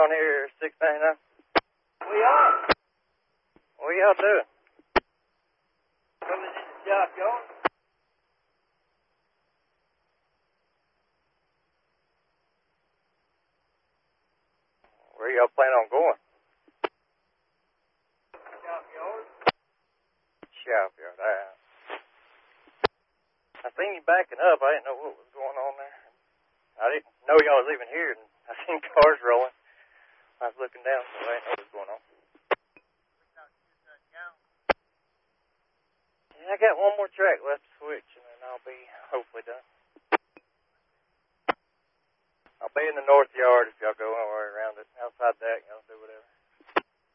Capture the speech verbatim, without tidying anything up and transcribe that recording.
on here, six ninety-nine. We are. What y'all doing? Coming in the shop yard. Where y'all plan on going? Shop yard. Shop yard. I, I seen you backing up. I didn't know what was going on there. I didn't know y'all was even here, and I seen cars rolling. I was looking down, so I didn't know what was going on. Yeah, I got one more track left to switch, and then I'll be hopefully done. I'll be in the north yard if y'all go all the way around it. Outside that, y'all do whatever.